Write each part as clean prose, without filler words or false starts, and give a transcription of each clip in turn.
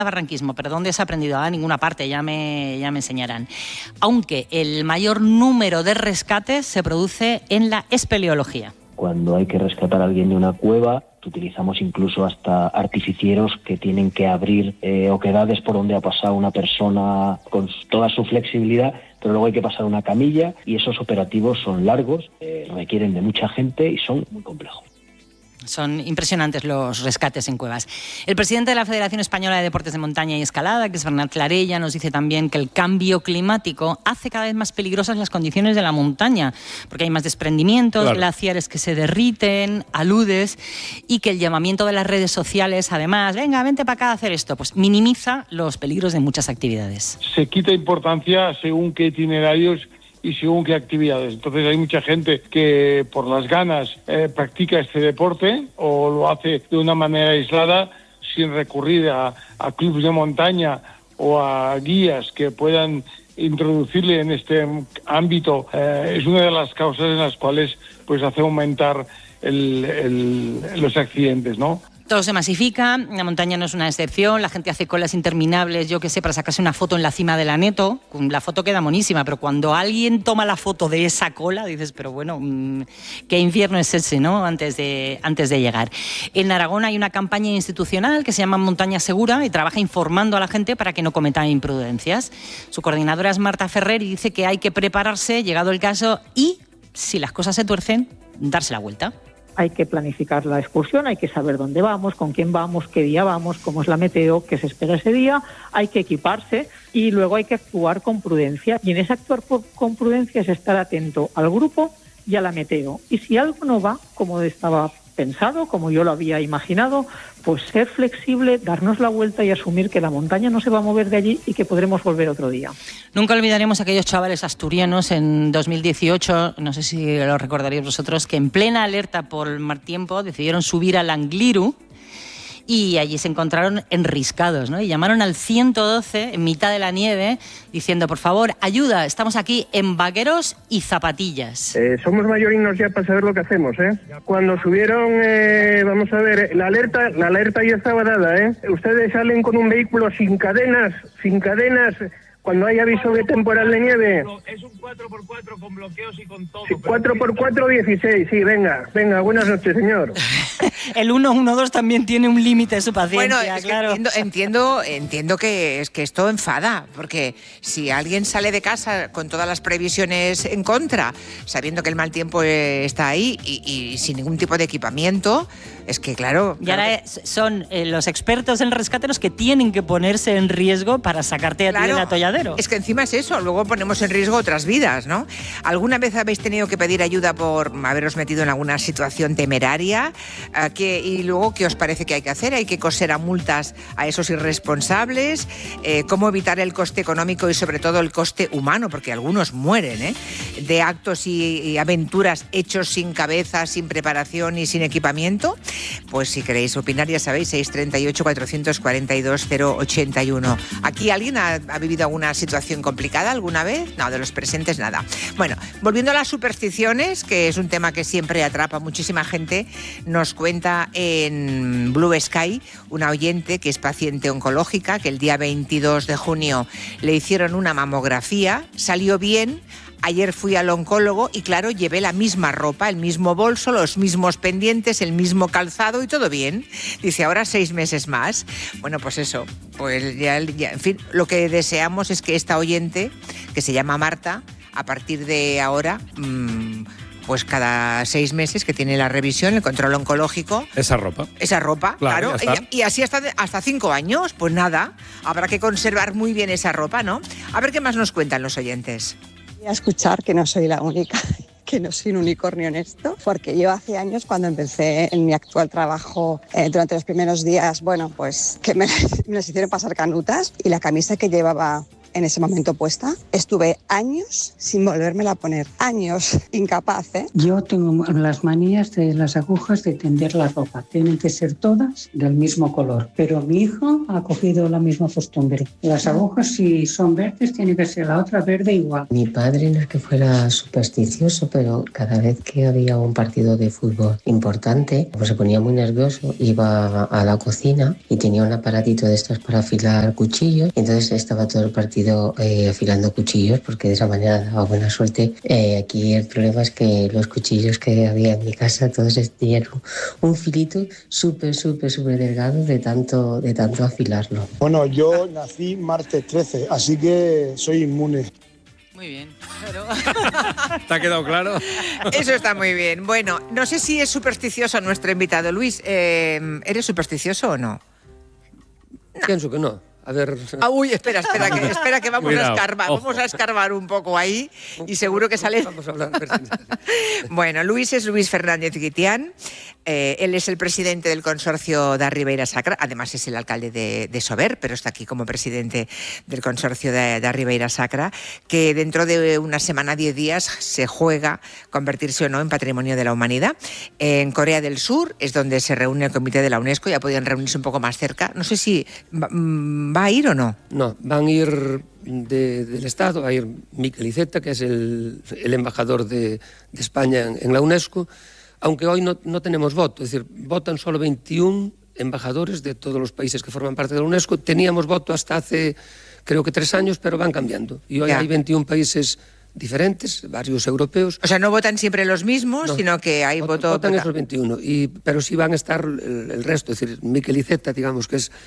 barranquismo, pero ¿dónde se ha aprendido? A ninguna parte, ya me enseñarán. Aunque el mayor número de rescates se produce en la espeleología. Cuando hay que rescatar a alguien de una cueva, utilizamos incluso hasta artificieros que tienen que abrir oquedades por donde ha pasado una persona con toda su flexibilidad, pero luego hay que pasar una camilla y esos operativos son largos, requieren de mucha gente y son muy complejos. Son impresionantes los rescates en cuevas. El presidente de la Federación Española de Deportes de Montaña y Escalada, que es Bernat Clarella, nos dice también que el cambio climático hace cada vez más peligrosas las condiciones de la montaña, porque hay más desprendimientos, glaciares que se derriten, aludes, y que el llamamiento de las redes sociales, además, venga, vente para acá a hacer esto, pues minimiza los peligros de muchas actividades. Se quita importancia según qué itinerarios y según qué actividades. Entonces hay mucha gente que por las ganas practica este deporte o lo hace de una manera aislada sin recurrir a clubes de montaña o a guías que puedan introducirle en este ámbito. Es una de las causas en las cuales pues hace aumentar los accidentes, ¿no? Todo se masifica, la montaña no es una excepción, la gente hace colas interminables, yo qué sé, para sacarse una foto en la cima del Aneto. La foto queda monísima, pero cuando alguien toma la foto de esa cola, dices, pero bueno, qué infierno es ese, ¿no? Antes de llegar. En Aragón hay una campaña institucional que se llama Montaña Segura y trabaja informando a la gente para que no cometa imprudencias. Su coordinadora es Marta Ferrer y dice que hay que prepararse, llegado el caso, y si las cosas se tuercen, darse la vuelta. Hay que planificar la excursión, hay que saber dónde vamos, con quién vamos, qué día vamos, cómo es la meteo, qué se espera ese día, hay que equiparse y luego hay que actuar con prudencia. Y en ese actuar con prudencia es estar atento al grupo y a la meteo. Y si algo no va como estaba pensado, como yo lo había imaginado, pues ser flexible, darnos la vuelta y asumir que la montaña no se va a mover de allí y que podremos volver otro día. Nunca olvidaremos a aquellos chavales asturianos en 2018, no sé si lo recordaréis vosotros, que en plena alerta por el mal tiempo decidieron subir al Angliru y allí se encontraron enriscados, ¿no? Y llamaron al 112 en mitad de la nieve diciendo, por favor, ayuda, estamos aquí en vaqueros y zapatillas. Somos mayorinos ya para saber lo que hacemos, ¿eh? Cuando subieron, vamos a ver, la alerta ya estaba dada, ¿eh? Ustedes salen con un vehículo sin cadenas, cuando hay aviso de temporal de nieve. Es un 4x4 con bloqueos y con todo. Sí, 4x4, 16, sí, venga, buenas noches, señor. El 112 también tiene un límite de su paciencia, bueno, es claro. Que entiendo que esto enfada, porque si alguien sale de casa con todas las previsiones en contra, sabiendo que el mal tiempo está ahí y sin ningún tipo de equipamiento, es que claro... Y ahora son los expertos en rescate los que tienen que ponerse en riesgo para sacarte a ti del atolladero. Es que encima es eso, luego ponemos en riesgo otras vidas, ¿no? ¿Alguna vez habéis tenido que pedir ayuda por haberos metido en alguna situación temeraria? ¿Y luego qué os parece que hay que hacer? ¿Hay que coser a multas a esos irresponsables? ¿Cómo evitar el coste económico y sobre todo el coste humano? Porque algunos mueren, ¿eh? De actos y aventuras hechos sin cabeza, sin preparación y sin equipamiento. Pues si queréis opinar, ya sabéis, 638 442 081. ¿Aquí alguien ha vivido alguna situación complicada alguna vez? No, de los presentes nada. Bueno, volviendo a las supersticiones, que es un tema que siempre atrapa a muchísima gente, nos cuenta en Blue Sky una oyente que es paciente oncológica, que el día 22 de junio le hicieron una mamografía, salió bien. Ayer fui al oncólogo y claro, llevé la misma ropa, el mismo bolso, los mismos pendientes, el mismo calzado y todo bien. Dice, ahora 6 meses más. Bueno, pues eso, pues ya, en fin, lo que deseamos es que esta oyente, que se llama Marta, a partir de ahora... pues cada 6 meses que tiene la revisión, el control oncológico. Esa ropa, claro. Y así hasta 5 años, pues nada, habrá que conservar muy bien esa ropa, ¿no? A ver qué más nos cuentan los oyentes. Voy a escuchar que no soy la única, que no soy un unicornio en esto, porque yo hace años cuando empecé en mi actual trabajo, durante los primeros días, bueno, pues que me las hicieron pasar canutas y la camisa que llevaba en ese momento puesta. Estuve años sin volvérmela a poner, años, incapaz, ¿eh? Yo tengo las manías de las agujas de tender la ropa. Tienen que ser todas del mismo color. Pero mi hijo ha cogido la misma costumbre. Las agujas, si son verdes, tiene que ser la otra verde igual. Mi padre no es que fuera supersticioso, pero cada vez que había un partido de fútbol importante, pues se ponía muy nervioso, iba a la cocina y tenía un aparatito de estos para afilar cuchillos. Y entonces estaba todo el partido afilando cuchillos, porque de esa manera daba buena suerte. Aquí el problema es que los cuchillos que había en mi casa todos tenían un filito súper delgado de tanto afilarlo. Bueno, yo nací martes 13, así que soy inmune. Muy bien. Pero... ¿Te ha quedado claro? Eso está muy bien. Bueno, no sé si es supersticioso nuestro invitado. Luis, ¿eres supersticioso o no? Pienso que no. A ver... uy, espera, que vamos Cuidado, a escarbar. ojo. Vamos a escarbar un poco ahí y seguro que sale... Vamos a hablar. Bueno, Luis es Luis Fernández Guitián. Él es el presidente del consorcio de Ribeira Sacra. Además es el alcalde de Sober, pero está aquí como presidente del consorcio de Ribeira Sacra, que dentro de una semana, 10 días, se juega convertirse o no en Patrimonio de la Humanidad. En Corea del Sur es donde se reúne el comité de la UNESCO. Ya podían reunirse un poco más cerca. No sé si va a ir o no. No, van a ir del Estado, va a ir Miquel Iceta, que es el embajador de España en la UNESCO, aunque hoy no tenemos voto, es decir, votan solo 21 embajadores de todos los países que forman parte de la UNESCO. Teníamos voto hasta hace, creo que 3 años, pero van cambiando. Y hoy hay 21 países diferentes, varios europeos. O sea, no votan siempre los mismos, no, sino que hay votan esos 21, pero sí van a estar el resto. Es decir, Miquel Iceta, digamos, que es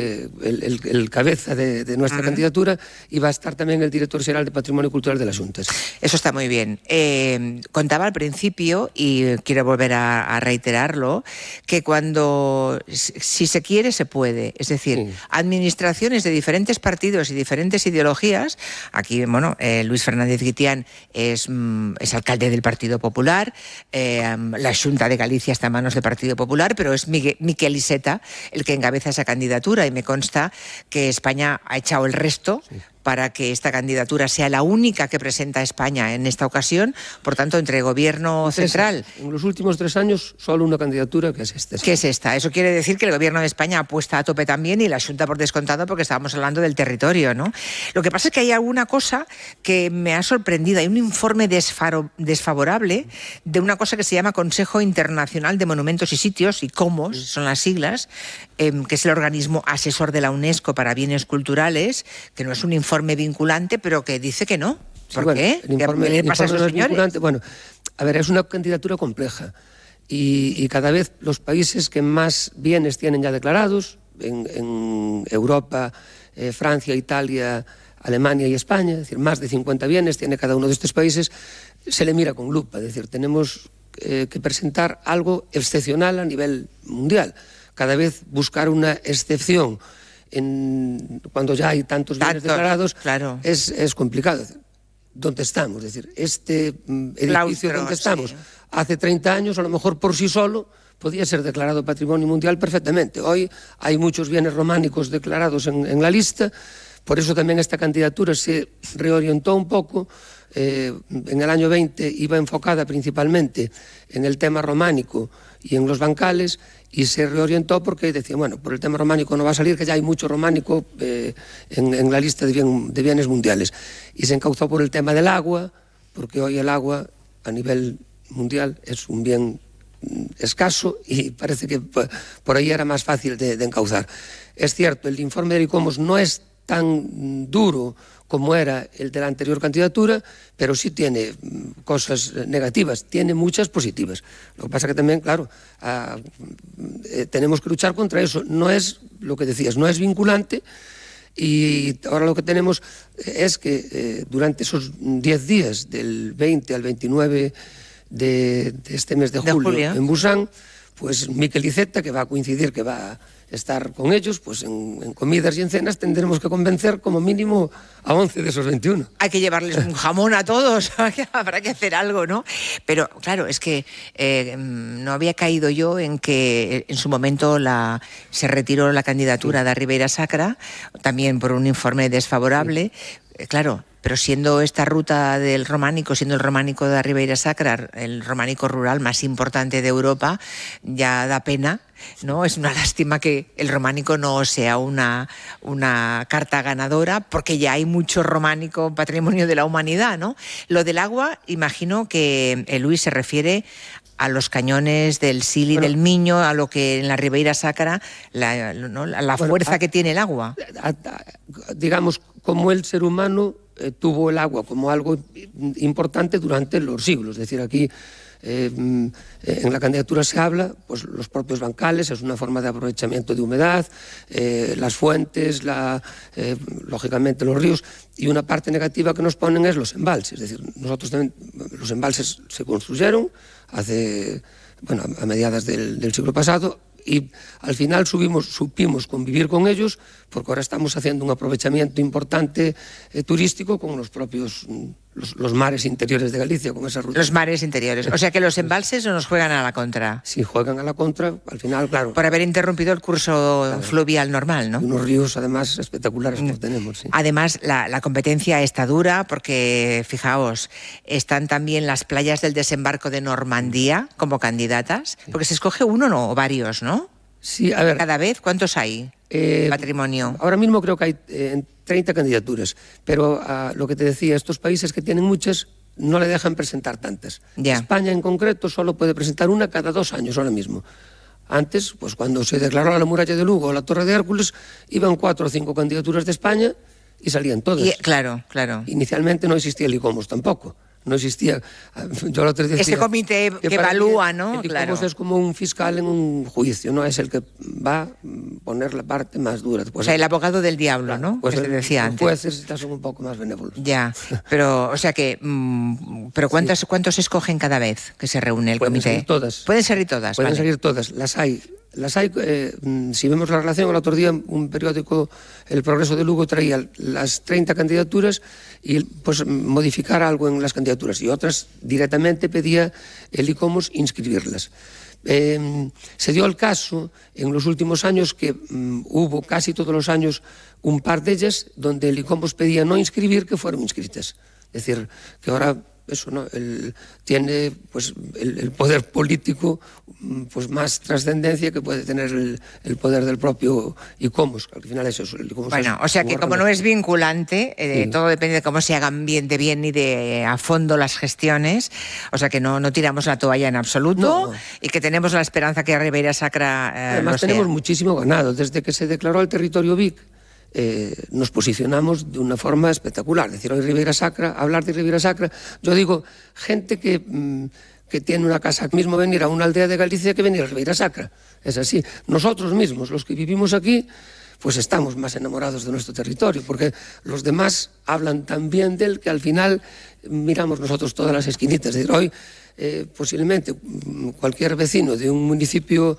el cabeza de nuestra candidatura, y va a estar también el director general de Patrimonio Cultural de las Juntas. Eso está muy bien. Contaba al principio, y quiero volver a reiterarlo, que cuando, si se quiere, se puede. Es decir, administraciones de diferentes partidos y diferentes ideologías. Aquí, bueno, Luis Fernández Guitián es alcalde del Partido Popular, la Xunta de Galicia está en manos del Partido Popular, pero es Miquel Iceta el que encabeza esa candidatura, y me consta que España ha echado el resto para que esta candidatura sea la única que presenta España en esta ocasión. Por tanto, entre gobierno central... En los últimos 3 años, solo una candidatura, que es esta. ¿Qué es esta? Eso quiere decir que el gobierno de España apuesta a tope también, y la Xunta por descontado, porque estábamos hablando del territorio, ¿no? Lo que pasa es que hay alguna cosa que me ha sorprendido. Hay un informe desfavorable de una cosa que se llama Consejo Internacional de Monumentos y Sitios, y COMOS, son las siglas, que es el organismo asesor de la UNESCO para bienes culturales, que no es un informe vinculante, pero que dice que no. ¿Por qué? ¿Qué le pasa a esos señores? Bueno, a ver, es una candidatura compleja, y cada vez los países que más bienes tienen ya declarados, en Europa, Francia, Italia, Alemania y España, es decir, más de 50 bienes tiene cada uno de estos países, se le mira con lupa. Es decir, tenemos que presentar algo excepcional a nivel mundial. Cada vez buscar una excepción cuando ya hay tantos bienes declarados, claro, es complicado. ¿Dónde estamos? Es decir, este edificio donde estamos, hace 30 años, a lo mejor por sí solo podía ser declarado Patrimonio Mundial perfectamente. Hoy hay muchos bienes románicos declarados en la lista. Por eso también esta candidatura se reorientó un poco. En el año 20 iba enfocada principalmente en el tema románico y en los bancales, y se reorientó porque decía, bueno, por el tema románico no va a salir, que ya hay mucho románico en la lista de bienes mundiales. Y se encauzó por el tema del agua, porque hoy el agua a nivel mundial es un bien escaso, y parece que por ahí era más fácil de encauzar. Es cierto, el informe del ICOMOS no es tan duro como era el de la anterior candidatura, pero sí tiene cosas negativas, tiene muchas positivas. Lo que pasa que también, claro, tenemos que luchar contra eso. No es, lo que decías, no es vinculante, y ahora lo que tenemos es que durante esos 10 días, del 20 al 29 de este mes de julio, en Busan, pues Miquel Iceta, que va a coincidir, que va estar con ellos, pues en comidas y en cenas tendremos que convencer como mínimo a 11 de esos 21. Hay que llevarles un jamón a todos, habrá que hacer algo, ¿no? Pero claro, es que no había caído yo en que en su momento se retiró la candidatura de Ribeira Sacra, también por un informe desfavorable. Claro, pero siendo esta ruta del románico, siendo el románico de Ribeira Sacra el románico rural más importante de Europa, ya da pena, ¿no? Es una lástima que el románico no sea una carta ganadora, porque ya hay mucho románico patrimonio de la humanidad, ¿no? Lo del agua, imagino que Luis se refiere a los cañones del Sil y del Miño, a lo que en la Ribeira Sacra, la fuerza que tiene el agua. Digamos, como el ser humano tuvo el agua como algo importante durante los siglos. Es decir, aquí en la candidatura se habla, pues los propios bancales, es una forma de aprovechamiento de humedad, las fuentes, lógicamente los ríos, y una parte negativa que nos ponen es los embalses. Es decir, nosotros también, los embalses se construyeron a mediados del siglo pasado, y al final supimos convivir con ellos, porque ahora estamos haciendo un aprovechamiento importante turístico con los propios los mares interiores de Galicia, con esa ruta. Los mares interiores. O sea que los embalses no nos juegan a la contra. Sí, juegan a la contra, al final, claro. Por haber interrumpido el curso fluvial normal, ¿no? Y unos ríos, además, espectaculares que tenemos. Sí. Además, la competencia está dura porque, fijaos, están también las playas del desembarco de Normandía como candidatas, porque se escoge uno o varios, ¿no? Sí, a ver. ¿Cada vez cuántos hay? Patrimonio. Ahora mismo creo que hay 30 candidaturas, pero lo que te decía, estos países que tienen muchas no le dejan presentar tantas. Ya. España en concreto solo puede presentar una cada 2 años ahora mismo. Antes, pues cuando se declaró la muralla de Lugo o la Torre de Hércules, iban 4 o 5 candidaturas de España y salían todas. Claro. Inicialmente no existía el ICOMOS tampoco. No existía. Yo lo decía, ese comité que evalúa, ¿no? El ICOMOS es como un fiscal en un juicio, ¿no? Es el que va a poner la parte más dura. Pues, o sea, el abogado del diablo, ¿no? Pues que se decía antes. Los jueces son un poco más benévolos. Ya, pero, o sea que... ¿Pero cuántos escogen cada vez que se reúne el comité? Pueden salir todas. Pueden salir todas, Pueden salir todas, las hay. Si vemos la relación, el otro día un periódico, El Progreso de Lugo, traía las 30 candidaturas y pues modificar algo en las candidaturas, y otras directamente pedía el ICOMOS inscribirlas. Se dio el caso en los últimos años que hubo casi todos los años un par de ellas donde el ICOMOS pedía no inscribir, que fueron inscritas. Es decir, que ahora eso, ¿no? Tiene pues el poder político pues más trascendencia que puede tener el poder del propio ICOMOS. Al final es eso. Bueno, o sea que como no es vinculante, todo depende de cómo se hagan bien y de a fondo las gestiones. O sea que no tiramos la toalla en absoluto, y que tenemos la esperanza que Ribeira Sacra además tenemos muchísimo ganado. Desde que se declaró el territorio Vic, nos posicionamos de una forma espectacular. Es decir, hoy Ribeira Sacra, hablar de Ribeira Sacra, yo digo, gente que tiene una casa, mismo venir a una aldea de Galicia que venir a Ribeira Sacra. Es así. Nosotros mismos, los que vivimos aquí, pues estamos más enamorados de nuestro territorio, porque los demás hablan tan bien de él que al final miramos nosotros todas las esquinitas. Es decir, hoy posiblemente cualquier vecino de un municipio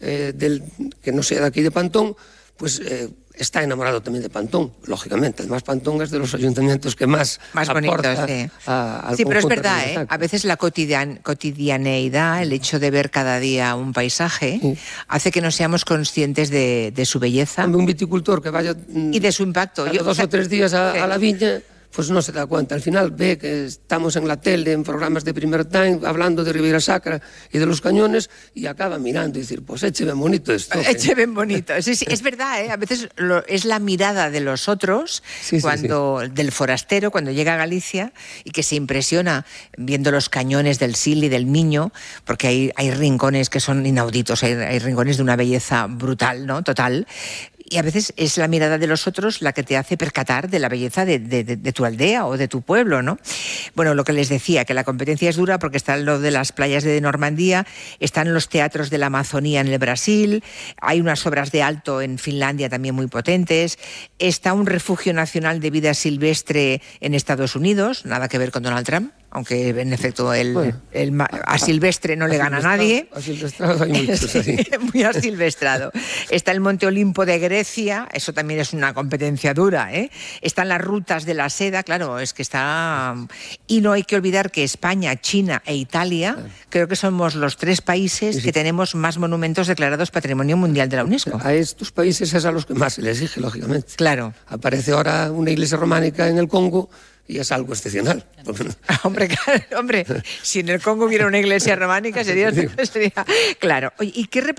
que no sea de aquí de Pantón, pues está enamorado también de Pantón, lógicamente. Además, Pantón es de los ayuntamientos que más bonitos, sí. Sí, pero es verdad, a veces la cotidianeidad, el hecho de ver cada día un paisaje, hace que no seamos conscientes de su belleza. Un viticultor que vaya y de su impacto. 2 o 3 días a la viña, pues no se da cuenta. Al final ve que estamos en la tele, en programas de primer time, hablando de Ribeira Sacra y de los cañones, y acaba mirando y decir, pues eche ben bonito esto. Eche ben bonito. Sí, es verdad, a veces es la mirada de los otros, del forastero, cuando llega a Galicia, y que se impresiona viendo los cañones del Sil y del Miño, porque hay rincones que son inauditos, hay rincones de una belleza brutal, ¿no? Total. Y a veces es la mirada de los otros la que te hace percatar de la belleza de tu aldea o de tu pueblo, ¿no? Bueno, lo que les decía, que la competencia es dura porque está lo de las playas de Normandía, están los teatros de la Amazonía en el Brasil, hay unas obras de alto en Finlandia también muy potentes, está un refugio nacional de vida silvestre en Estados Unidos, nada que ver con Donald Trump, aunque en efecto a silvestre no le gana a nadie. Asilvestrado hay muchos ahí. Muy asilvestrado. Está el Monte Olimpo de Grecia, eso también es una competencia dura, ¿eh? Están las rutas de la seda, claro, es que está... Y no hay que olvidar que España, China e Italia, creo que somos los 3 países que tenemos más monumentos declarados Patrimonio Mundial de la UNESCO. A estos países es a los que más se les exige, lógicamente. Claro. Aparece ahora una iglesia románica en el Congo y es algo excepcional. Hombre, si en el Congo hubiera una iglesia románica sería claro. ¿Y qué